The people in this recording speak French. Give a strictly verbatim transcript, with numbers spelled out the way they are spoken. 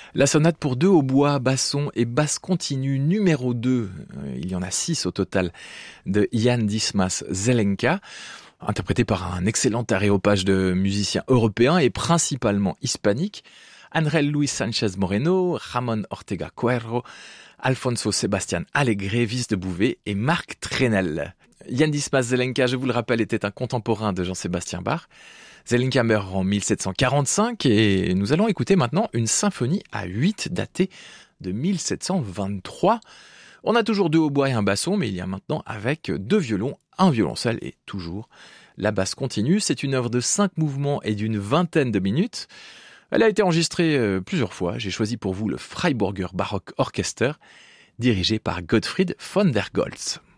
La sonate pour deux hautbois, basson et basse continue numéro deux, il y en a six au total, de Jan Dismas Zelenka, interprété par un excellent aréopage de musiciens européens et principalement hispaniques, Ángel Luis Sánchez Moreno, Ramón Ortega Cuervo, Alfonso Sebastián Alegre, Vice de Bouvet et Marc Trenel. Jan Dismas Zelenka, je vous le rappelle, était un contemporain de Jean-Sébastien Bach. Zelenka meurt en mille sept cent quarante-cinq et nous allons écouter maintenant une symphonie à huit datée de mille sept cent vingt-trois. On a toujours deux hautbois et un basson, mais il y a maintenant avec deux violons, un violoncelle et toujours la basse continue. C'est une œuvre de cinq mouvements et d'une vingtaine de minutes. Elle a été enregistrée plusieurs fois. J'ai choisi pour vous le Freiburger Baroque Orchester, dirigé par Gottfried von der Goltz.